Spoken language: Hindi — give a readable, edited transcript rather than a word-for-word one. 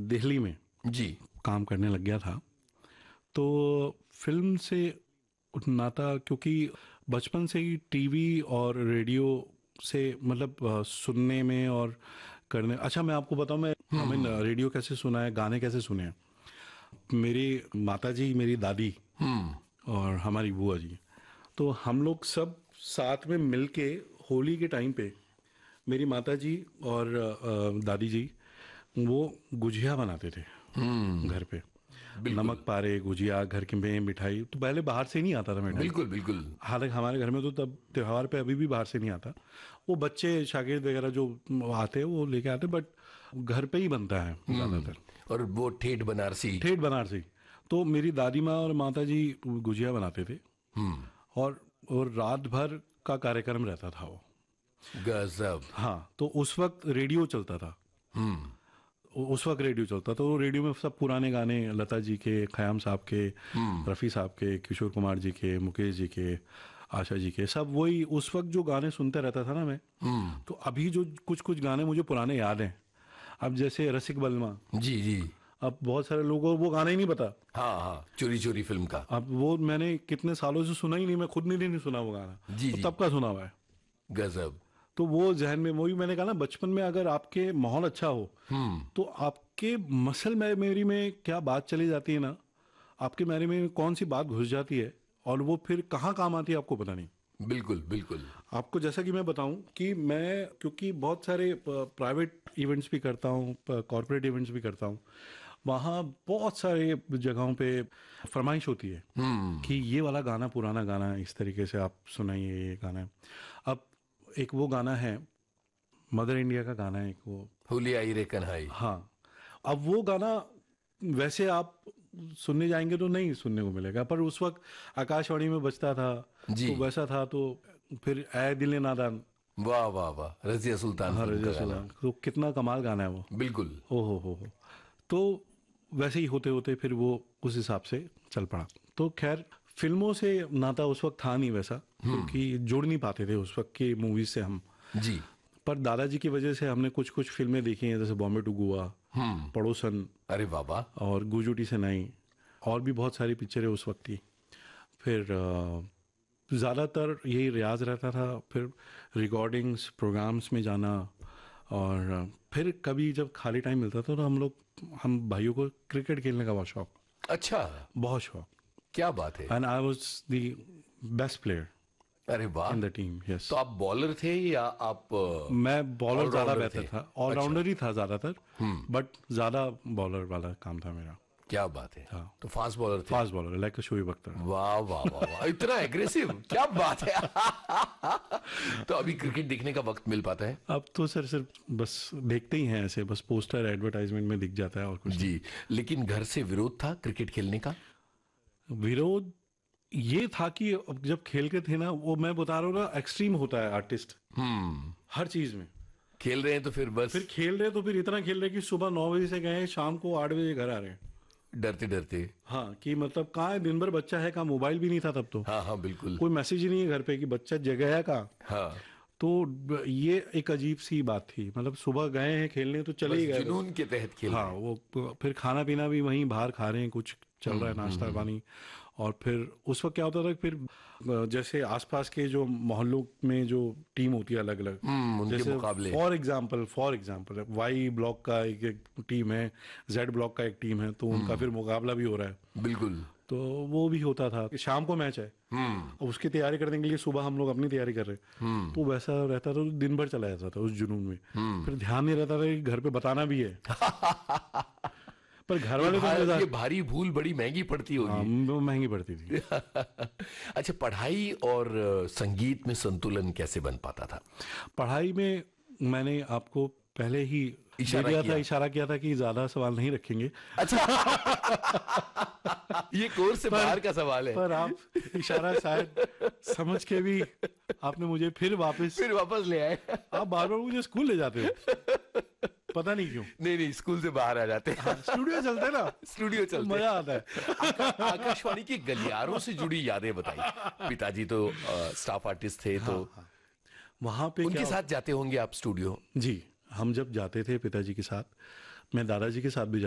दिल्ली में जी। काम करने लग गया था, तो फिल्म से नाता, क्योंकि बचपन से ही टीवी और रेडियो से मतलब सुनने में और करने। अच्छा, मैं आपको बताऊं, मैं हमें रेडियो कैसे सुना है, गाने कैसे सुने हैं। मेरी माता जी, मेरी दादी और हमारी बुआ जी, तो हम लोग सब साथ में मिलके होली के टाइम पे मेरी माता जी और दादी जी वो गुजिया बनाते थे घर पे। बिल्कुल नमक पारे, गुजिया, घर की में मिठाई तो पहले बाहर से नहीं आता था मिठाई। बिल्कुल बिल्कुल। हालांकि हमारे घर में तो तब त्योहार पे अभी भी बाहर से नहीं आता, वो बच्चे शागिर्द वगैरह जो आते हैं वो लेके आते, बट घर पे ही बनता है ज़्यादातर। और वो ठेठ बनारसी। ठेठ बनारसी। तो मेरी दादी माँ और माता जी गुजिया बनाते थे, और रात भर का कार्यक्रम रहता था वो। गजब। हाँ, तो उस वक्त रेडियो चलता था। उस वक्त रेडियो चलता तो रेडियो में सब पुराने गाने, लता जी के, खयाम साहब के, रफ़ी साहब के, किशोर कुमार जी के, मुकेश जी के, आशा जी के, सब वही उस वक्त जो गाने सुनते रहता था ना मैं। तो अभी जो कुछ कुछ गाने मुझे पुराने याद हैं। अब जैसे रसिक बलमा, जी जी। अब बहुत सारे लोगों को वो गाना ही नहीं पता। हाँ हाँ, चोरी चोरी फिल्म का। अब वो मैंने कितने सालों से सुना ही नहीं, मैं खुद नहीं सुना वो गाना, जी तो जी। तब का सुना हुआ है। गजब। तो वो जहन में, वही मैंने कहा ना, बचपन में अगर आपके माहौल अच्छा हो तो आपके मसल मेमोरी में क्या बात चली जाती है ना, आपके मेमोरी में कौन सी बात घुस जाती है और वो फिर कहाँ काम आती है आपको पता नहीं। बिल्कुल बिल्कुल। आपको जैसा कि मैं बताऊं कि मैं, क्योंकि बहुत सारे प्राइवेट इवेंट्स भी करता हूं, कॉर्पोरेट इवेंट्स भी करता हूं, वहाँ बहुत सारे जगहों पे फरमाइश होती है कि ये वाला गाना, पुराना गाना इस तरीके से आप सुनाइए, ये गाना है। अब एक वो गाना है, मदर इंडिया का गाना है एक वो। होली आई रे कन्हाई। हाँ, अब वो गाना वैसे आप सुनने जाएंगे तो नहीं सुनने को मिलेगा, पर उस वक्त आकाशवाणी में बजता था जी। तो वैसा था। तो फिर ऐ दिल नादान। वाह वाह वाह, रजिया सुल्तान हाँ, फिल्म रजिया का गाना। सुल्तान, तो कितना कमाल गाना है वो। बिल्कुल। ओ हो। तो वैसे ही होते होते फिर वो उस हिसाब से चल पड़ा। तो खैर, फिल्मों से नाता उस वक्त था नहीं वैसा, क्योंकि जुड़ नहीं पाते थे उस वक्त की मूवीज से हम। जी। पर दादाजी की वजह से हमने कुछ कुछ फिल्में देखी हैं, जैसे बॉम्बे टू गोवा, पड़ोसन, अरे बाबा। और गुजूटी से नहीं, और भी बहुत सारी पिक्चरें उस वक्त की। फिर ज़्यादातर यही रियाज रहता था, फिर रिकॉर्डिंग्स प्रोग्राम्स में जाना, और फिर कभी जब खाली टाइम मिलता था तो हम भाइयों को क्रिकेट खेलने का बहुत शौक। अच्छा। बहुत शौक। क्या बात है। And I was the best player अरे वाह। In the team. यस। तो आप बॉलर थे या आप मैं बॉलर ज़्यादा ऑलराउंडर बेहतर थे? था, अच्छा। ऑलराउंडर ही था ज़्यादातर, बट ज़्यादा बॉलर वाला काम था मेरा। क्या बात है। हाँ। तो फास्ट बॉलर थे। Fast bowler, like Shoaib Akhtar. वाह वाह वाह वाह, इतना एग्रेसिव, क्या बात है। तो अभी क्रिकेट देखने का वक्त मिल पाता है? अब तो सर सिर्फ बस देखते ही हैं ऐसे, बस पोस्टर एडवर्टाइजमेंट में दिख जाता है और कुछ जी। लेकिन घर से विरोध था क्रिकेट खेलने का? नहीं। विरोध ये था कि अब जब खेल के थे ना, वो मैं बता रहा हूँ ना, एक्सट्रीम होता है आर्टिस्ट हर चीज में। खेल रहे हैं तो फिर बस फिर खेल रहे तो फिर इतना खेल रहे कि सुबह 9 बजे से गए, शाम को 8 बजे घर आ रहे हैं। डरते डरते। हाँ, कि मतलब कहाँ है, दिन भर बच्चा है, कहाँ मोबाइल भी नहीं था तब तो, हाँ हाँ बिल्कुल। कोई मैसेज ही नहीं है घर पे कि बच्चा जगह है कहाँ। हाँ, तो ये एक अजीब सी बात थी, मतलब सुबह गए हैं खेलने तो चले बस ही गए बस। जुनून के तहत खेल हाँ, रहे हैं। वो फिर खाना पीना भी वहीं बाहर खा रहे हैं, कुछ चल रहा है नाश्ता पानी। और फिर उस वक्त क्या होता था, फिर जैसे आसपास के जो मोहल्लों में जो टीम होती है अलग अलग, उनके जैसे मुकाबले। फॉर एग्जांपल वाई ब्लॉक का एक टीम है, जेड ब्लॉक का एक टीम है, तो उनका फिर मुकाबला भी हो रहा है। बिल्कुल। तो वो भी होता था कि शाम को मैच है, और उसकी तैयारी करने के लिए सुबह हम लोग अपनी तैयारी कर रहे हैं, तो वैसा रहता था, तो दिन भर चला जाता था उस जुनून में। फिर ध्यान नहीं रहता था कि घर पे बताना भी है। पर घर वाले तो ये भारी भूल बड़ी महंगी पड़ती हाँ, होगी। वो महंगी पड़ती थी। अच्छा, पढ़ाई और संगीत में संतुलन कैसे बन पाता था? पढ़ाई में मैंने आपको पहले ही इशारा किया था कि ज्यादा सवाल नहीं रखेंगे। अच्छा। ये कोर्स से बाहर का सवाल है। पर आप इशारा शायद समझ के भी आपने मुझे फिर वापस ले आए। आप बार बार मुझे स्कूल ले जाते हो, पता नहीं क्यों। नहीं नहीं, स्कूल से बाहर आ जाते हैं। हाँ, स्टूडियो चलता है ना, स्टूडियो तो चलते मजा आता है। आकाशवाणी के गलियारों से जुड़ी यादें बताइए। पिताजी तो स्टाफ आर्टिस्ट थे, तो वहां पे उनके क्या साथ जाते होंगे आप स्टूडियो? जी, हम जब जाते थे पिताजी के साथ, मैं दादाजी के साथ भी